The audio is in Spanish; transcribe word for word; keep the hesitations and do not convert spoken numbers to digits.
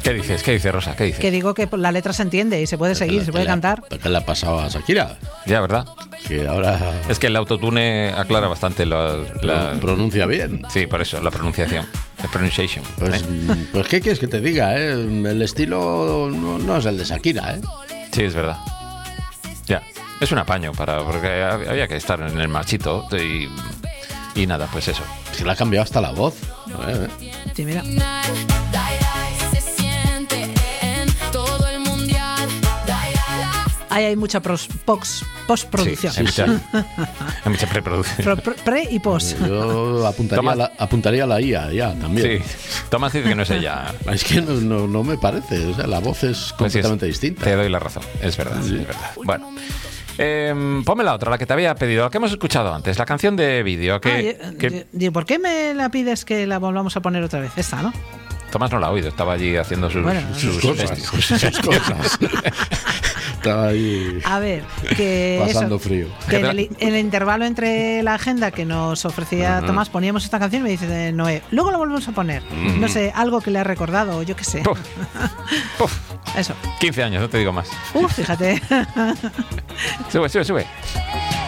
¿Qué dices? ¿Qué dices, Rosa? ¿Qué dices? Que digo que la letra se entiende y se puede seguir, la, se puede la, cantar. ¿Qué le ha pasado a Shakira? Ya, ¿verdad? Que ahora... Es que el autotune aclara bastante la... la... pronuncia bien. Sí, por eso, la pronunciación. La pronunciation. Pues, ¿eh? pues ¿qué quieres que te diga? ¿eh? El estilo no, no es el de Shakira, ¿eh? Sí, es verdad. Ya, es un apaño para porque había que estar en el marchito y, y nada, pues eso. Se le ha cambiado hasta la voz. ¿eh? Sí, mira. Ahí hay mucha pros, pox, postproducción. Sí, sí, hay, mucha, hay mucha preproducción. Pro, pre, pre y post. Yo apuntaría, la, apuntaría la I A ya también. Sí, Tomás dice que no es ella. Es que no, no, no me parece. O sea, la voz es completamente pues es, distinta. Te doy la razón, es verdad, Sí. es verdad. Bueno. Eh, ponme la otra, la que te había pedido, la que hemos escuchado antes, la canción de vídeo. Que, ah, que... y, ¿Por qué me la pides que la volvamos a poner otra vez? Esta, ¿no? Tomás no la ha oído, estaba allí haciendo sus, bueno, sus, sus cosas. Sus, sus cosas. Estaba ahí a ver, que pasando eso, frío. Que en el, en el intervalo entre la agenda que nos ofrecía uh-huh. Tomás, poníamos esta canción y me dice Noé, luego la volvemos a poner. Uh-huh. No sé, algo que le ha recordado, yo qué sé. Puf. Puf. Eso. quince años, no te digo más. Uh, fíjate. Sube, sube, sube.